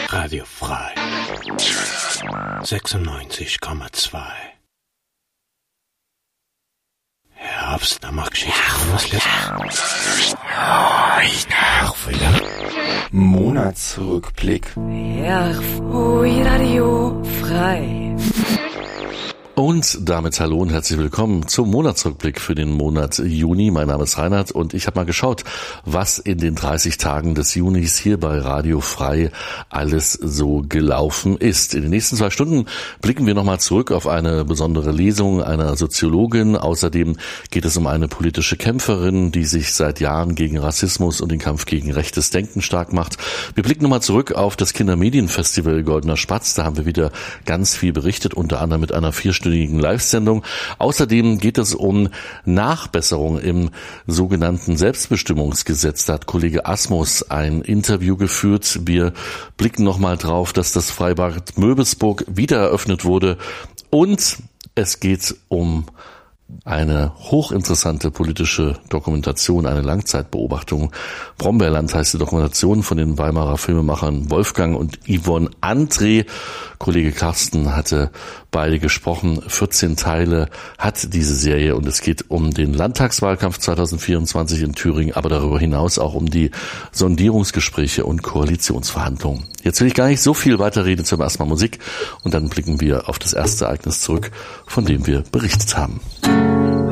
Radio Frei 96,2. Herbst, da mag ich Monatsrückblick. Radio Frei. Und damit hallo und herzlich willkommen zum Monatsrückblick für den Monat Juni. Mein Name ist Reinhard und ich habe mal geschaut, was in den 30 Tagen des Junis hier bei Radio Frei alles so gelaufen ist. In den nächsten 2 Stunden blicken wir nochmal zurück auf eine besondere Lesung einer Soziologin. Außerdem geht es um eine politische Kämpferin, die sich seit Jahren gegen Rassismus und den Kampf gegen rechtes Denken stark macht. Wir blicken nochmal zurück auf das Kindermedienfestival Goldener Spatz. Da haben wir wieder ganz viel berichtet, unter anderem mit einer 4-stündigen Live-Sendung. Außerdem geht es um Nachbesserung im sogenannten Selbstbestimmungsgesetz. Da hat Kollege Asmus ein Interview geführt. Wir blicken nochmal drauf, dass das Freibad Möbelsburg wieder eröffnet wurde. Und es geht um eine hochinteressante politische Dokumentation, eine Langzeitbeobachtung. Brombeerland heißt die Dokumentation von den Weimarer Filmemachern Wolfgang und Yvonne André. Kollege Carsten hatte beide gesprochen. 14 Teile hat diese Serie und es geht um den Landtagswahlkampf 2024 in Thüringen, aber darüber hinaus auch um die Sondierungsgespräche und Koalitionsverhandlungen. Jetzt will ich gar nicht so viel weiterreden, zum ersten Mal Musik und dann blicken wir auf das erste Ereignis zurück, von dem wir berichtet haben.